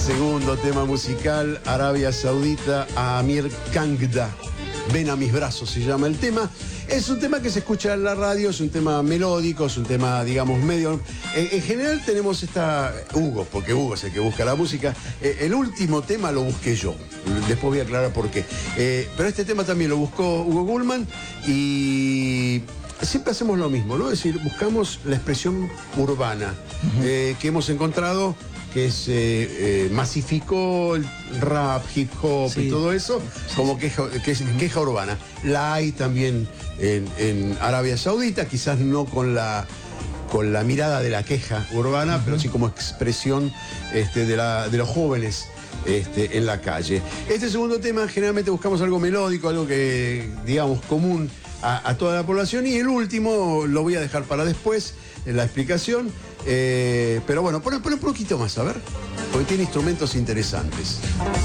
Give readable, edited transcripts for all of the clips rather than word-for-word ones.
Segundo tema musical, Arabia Saudita, Amir Kangda. Ven a mis brazos se llama el tema. Es un tema que se escucha en la radio, es un tema melódico, es un tema, digamos, medio... En general tenemos Hugo, porque Hugo es el que busca la música. El último tema lo busqué yo. Después voy a aclarar por qué. Pero este tema también lo buscó Hugo Gullman y... Siempre hacemos lo mismo, ¿no? Es decir, buscamos la expresión urbana que hemos encontrado, que masificó el rap, hip hop y todo eso, como queja urbana. La hay también en Arabia Saudita, quizás no con la mirada de la queja urbana, pero sí como expresión de los jóvenes en la calle. Este segundo tema, generalmente buscamos algo melódico, algo que, digamos, común a toda la población, y el último lo voy a dejar para después en la explicación, pero bueno, pon un poquito más, a ver, porque tiene instrumentos interesantes.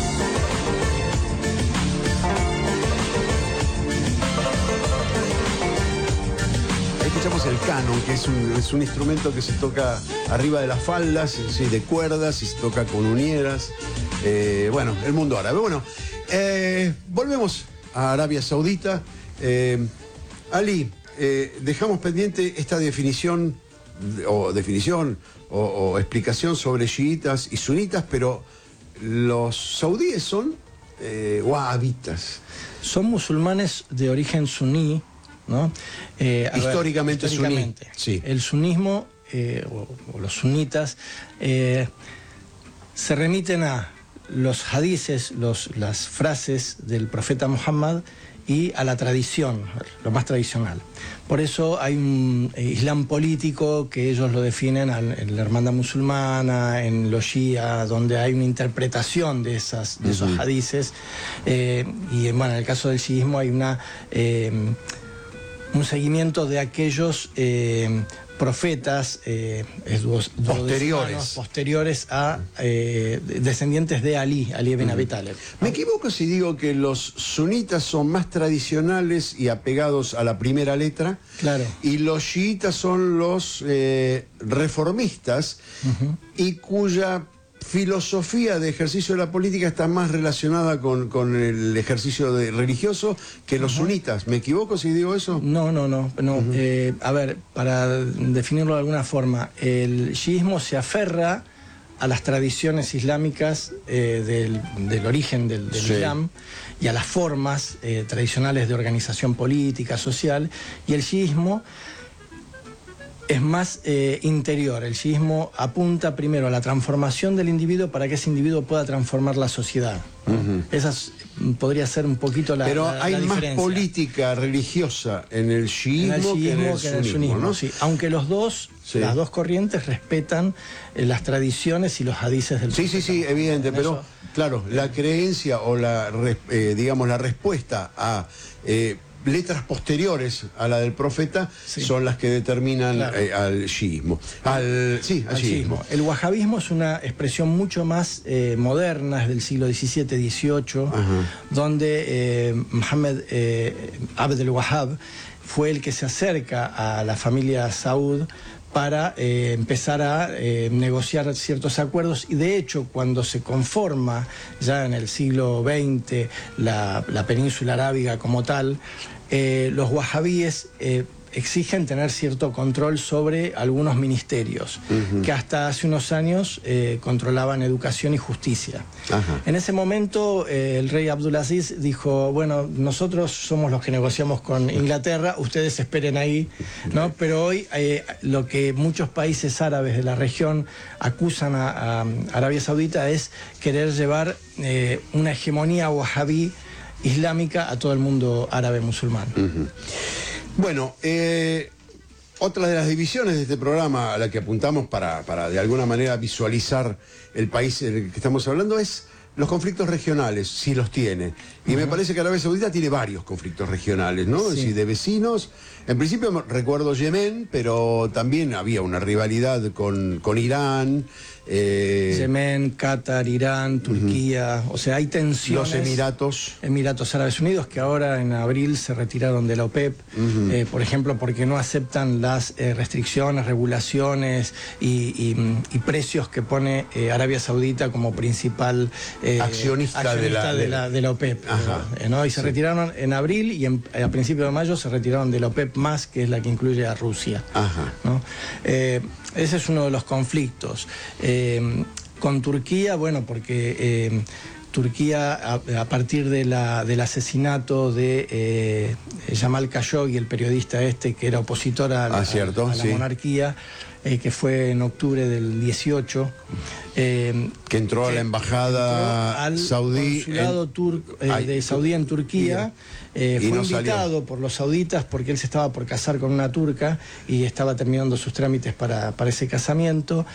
Ahí escuchamos el canon, que es un instrumento que se toca arriba de las faldas, ¿sí? De cuerdas, y se toca con uñeras. Bueno, el mundo árabe. Bueno, volvemos a Arabia Saudita. Ali, dejamos pendiente esta definición o explicación sobre chiitas y sunitas, pero los saudíes son wahabitas. Son musulmanes de origen suní, ¿no? Históricamente suní. Sí. El sunismo, o los sunitas, se remiten a los hadices, las frases del profeta Muhammad, y a la tradición, lo más tradicional. Por eso hay un islam político que ellos lo definen en la hermandad musulmana, en los shia, donde hay una interpretación de esos hadices. Y bueno, en el caso del shiismo hay un seguimiento de aquellos profetas posteriores a descendientes de Ali ibn Abi Talib, ¿no? ¿Me equivoco si digo que los sunitas son más tradicionales y apegados a la primera letra? Claro. Y los chiitas son los reformistas, y cuya filosofía de ejercicio de la política está más relacionada con el ejercicio religioso que los sunitas. ¿Me equivoco si digo eso? No. A ver, para definirlo de alguna forma, el chiismo se aferra a las tradiciones islámicas del origen del Islam, y a las formas tradicionales de organización política, social, y el chiismo es más interior. El chiismo apunta primero a la transformación del individuo para que ese individuo pueda transformar la sociedad. Esa podría ser un poquito la diferencia. Pero hay más política religiosa en el chiismo que en el sunismo, ¿no? Sí. Aunque las dos corrientes respetan las tradiciones y los hadices del profeta. Sí, evidente, pero claro, la creencia o la respuesta a letras posteriores a la del profeta son las que determinan al chiismo. Al chiismo. El wahabismo es una expresión mucho más moderna, es del siglo XVII, XVIII, donde Mohammed Abd el-Wahhab fue el que se acerca a la familia Saud para empezar a negociar ciertos acuerdos, y de hecho cuando se conforma ya en el siglo XX la península arábiga como tal, los wahabíes exigen tener cierto control sobre algunos ministerios que hasta hace unos años controlaban educación y justicia. En ese momento el rey Abdulaziz dijo, bueno, nosotros somos los que negociamos con Inglaterra, ustedes esperen ahí, ¿no? Pero hoy lo que muchos países árabes de la región acusan a Arabia Saudita es querer llevar una hegemonía wahabí islámica a todo el mundo árabe musulmán. Bueno, otra de las divisiones de este programa a la que apuntamos para de alguna manera visualizar el país del que estamos hablando es los conflictos regionales, si los tiene. Y me parece que Arabia Saudita tiene varios conflictos regionales, ¿no? Es decir, de vecinos. En principio recuerdo Yemen, pero también había una rivalidad con Irán. Yemen, Qatar, Irán, Turquía, o sea, hay tensiones. Los Emiratos Árabes Unidos, que ahora en abril se retiraron de la OPEP, por ejemplo, porque no aceptan las restricciones, regulaciones y precios que pone Arabia Saudita como principal accionista de la OPEP. ¿no? Y se retiraron en abril y a principios de mayo se retiraron de la OPEP+, que es la que incluye a Rusia. ¿no? Ese es uno de los conflictos. Con Turquía, bueno, porque Turquía, a partir del asesinato de Jamal Khashoggi, el periodista que era opositor a la monarquía, que fue en octubre del 18. Que entró a la embajada al saudí. Consulado de Saudí en Turquía. Fue invitado por los sauditas porque él se estaba por casar con una turca y estaba terminando sus trámites para ese casamiento.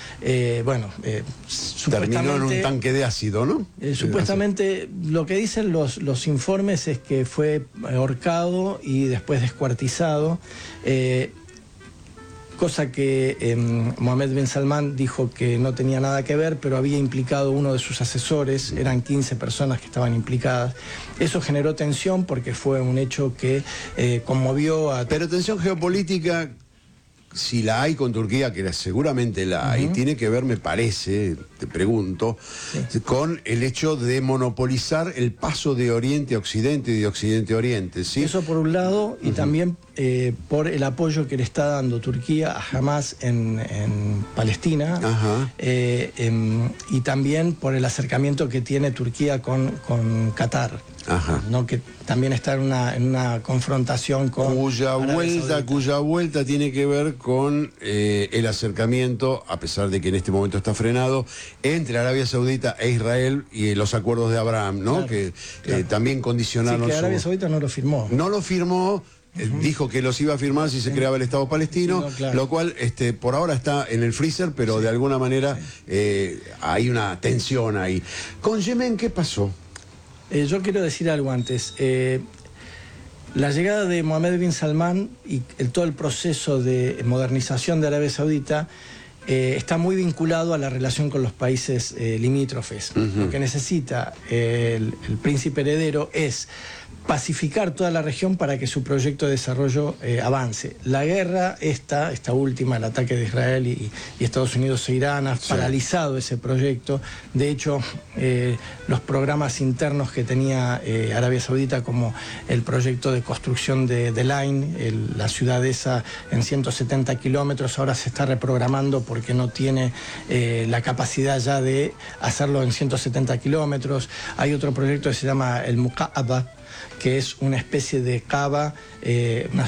Terminó en un tanque de ácido, ¿no? Supuestamente lo que dicen los informes es que fue ahorcado y después descuartizado. Cosa que Mohammed bin Salman dijo que no tenía nada que ver, pero había implicado uno de sus asesores, eran 15 personas que estaban implicadas. Eso generó tensión porque fue un hecho que conmovió a... Pero tensión geopolítica, si la hay con Turquía, que seguramente la hay, tiene que ver, me parece, te pregunto, con el hecho de monopolizar el paso de Oriente a Occidente y de Occidente a Oriente, ¿sí? Eso por un lado, y también por el apoyo que le está dando Turquía a Hamas en Palestina, y también por el acercamiento que tiene Turquía con Qatar. ¿no? Que también está en una confrontación con cuya vuelta tiene que ver con el acercamiento, a pesar de que en este momento está frenado, entre Arabia Saudita e Israel y los acuerdos de Abraham, ¿no? Que también condicionaron. Sí, que Arabia Saudita no lo firmó. No lo firmó. Dijo que los iba a firmar si se creaba el Estado palestino, lo cual por ahora está en el freezer, pero de alguna manera hay una tensión ahí. Con Yemen, ¿qué pasó? Yo quiero decir algo antes. La llegada de Mohammed bin Salman y todo el proceso de modernización de Arabia Saudita está muy vinculado a la relación con los países limítrofes. Lo que necesita el príncipe heredero es pacificar toda la región para que su proyecto de desarrollo avance. La guerra, esta última, el ataque de Israel y Estados Unidos e Irán, ha paralizado ese proyecto. De hecho, los programas internos que tenía Arabia Saudita, como el proyecto de construcción de Line, la ciudad esa en 170 kilómetros, ahora se está reprogramando porque no tiene la capacidad ya de hacerlo en 170 kilómetros. Hay otro proyecto que se llama el Muqa'aba, que es una especie de Kaaba, una